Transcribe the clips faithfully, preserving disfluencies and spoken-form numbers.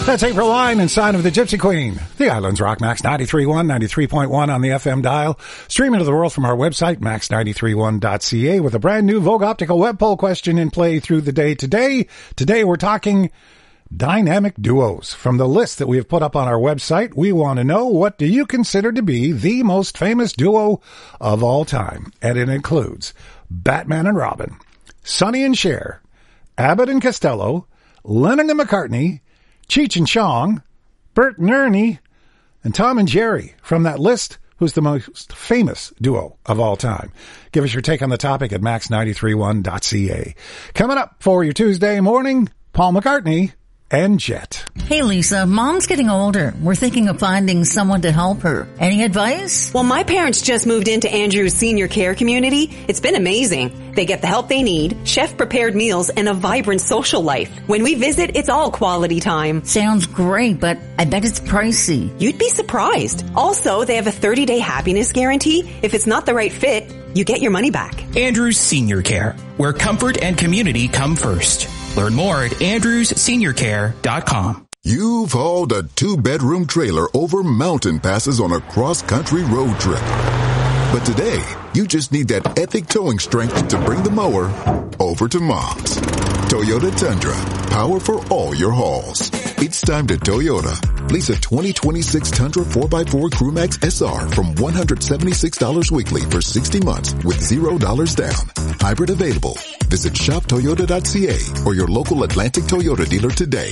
That's April Wine and Sign of the Gypsy Queen. The Islands Rock Max ninety-three point one, ninety-three point one on the F M dial. Streaming to the world from our website, max nine three one dot c a, with a brand new Vogue Optical web poll question in play through the day today. Today we're talking dynamic duos. From the list that we have put up on our website, we want to know, what do you consider to be the most famous duo of all time? And it includes Batman and Robin, Sonny and Cher, Abbott and Costello, Lennon and McCartney, Cheech and Chong, Bert and Ernie, and Tom and Jerry. From that list, who's the most famous duo of all time? Give us your take on the topic at max nine three one dot c a. Coming up for your Tuesday morning, Paul McCartney and Jet. Hey Lisa, Mom's getting older. We're thinking of finding someone to help her. Any advice? Well, my parents just moved into Andrew's senior care community. It's been amazing. They get the help they need, chef-prepared meals, and a vibrant social life. When we visit, it's all quality time. Sounds great, but I bet it's pricey. You'd be surprised. Also, they have a thirty-day happiness guarantee. If it's not the right fit, you get your money back. Andrews Senior Care, where comfort and community come first. Learn more at andrews senior care dot com. You've hauled a two-bedroom trailer over mountain passes on a cross-country road trip. But today, you just need that epic towing strength to bring the mower over to Mom's. Toyota Tundra, power for all your hauls. It's time to Toyota. Lease a twenty twenty-six Tundra four by four Crewmax S R from one hundred seventy-six dollars weekly for sixty months with zero dollars down. Hybrid available. Visit shop toyota dot c a or your local Atlantic Toyota dealer today.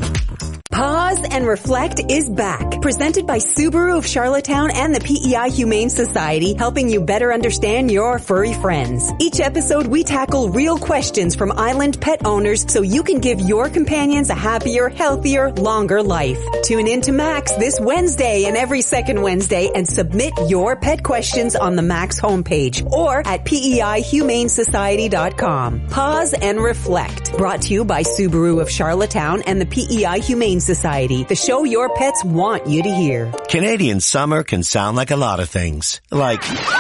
Pause and Reflect is back. Presented by Subaru of Charlottetown and the P E I Humane Society, helping you better understand your furry friends. Each episode, we tackle real questions from island pet owners so you can give your companions a happier, healthier, longer life. Tune in to Max this Wednesday and every second Wednesday and submit your pet questions on the Max homepage or at P E I humane society dot com. Pause and Reflect. Brought to you by Subaru of Charlottetown and the P E I Humane Society, the show your pets want you to hear. Canadian summer can sound like a lot of things. Like,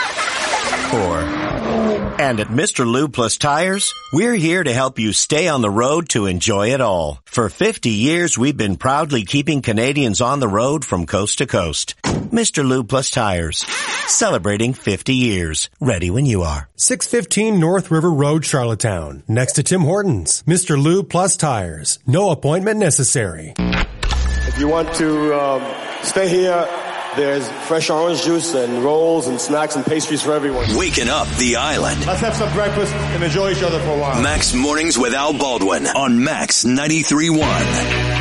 or, and at Mister Lube Plus Tires, we're here to help you stay on the road to enjoy it all. For fifty years, we've been proudly keeping Canadians on the road from coast to coast. Mister Lube Plus Tires, celebrating fifty years. Ready when you are. six fifteen North River Road, Charlottetown, next to Tim Hortons. Mister Lube Plus Tires. No appointment necessary. If you want to um, stay here, there's fresh orange juice and rolls and snacks and pastries for everyone. Waking up the island. Let's have some breakfast and enjoy each other for a while. Max Mornings with Al Baldwin on Max ninety-three point one.